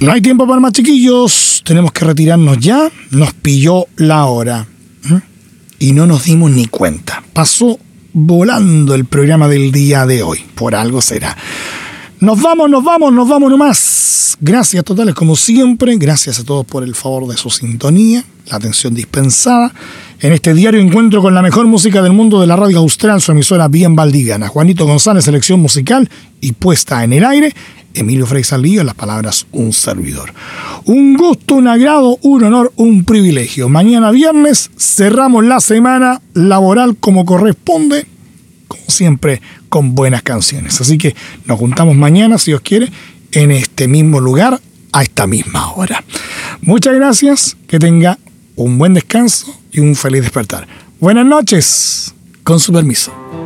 No hay tiempo para más, chiquillos. Tenemos que retirarnos ya. Nos pilló la hora. Y no nos dimos ni cuenta. Pasó volando el programa del día de hoy. Por algo será. Nos vamos nomás. Gracias totales como siempre. Gracias a todos por el favor de su sintonía, la atención dispensada en este diario encuentro con la mejor música del mundo de la radio austral, su emisora bien valdiviana. Juanito González, selección musical y puesta en el aire. Emilio Frey Saldillo, en las palabras un servidor. Un gusto, un agrado, un honor, un privilegio. Mañana viernes cerramos la semana laboral como corresponde, como siempre, con buenas canciones. Así que nos juntamos mañana, si Dios quiere, en este mismo lugar, a esta misma hora. Muchas gracias, que tenga un buen descanso y un feliz despertar. Buenas noches, con su permiso.